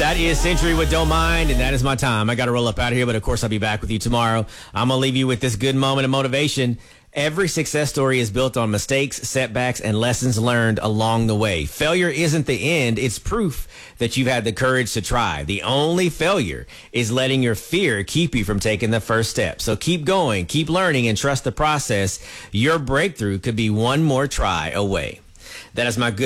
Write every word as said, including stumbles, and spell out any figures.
That is Century with Don't Mind, and that is my time. I got to roll up out of here, but of course I'll be back with you tomorrow. I'm going to leave you with this good moment of motivation. Every success story is built on mistakes, setbacks, and lessons learned along the way. Failure isn't the end. It's proof that you've had the courage to try. The only failure is letting your fear keep you from taking the first step. So keep going, keep learning, and trust the process. Your breakthrough could be one more try away. That is my good